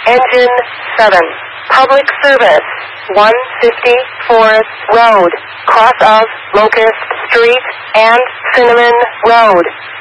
Engine 7. Public service. 150 Forest Road. Cross of Locust Street and Cinnamon Road.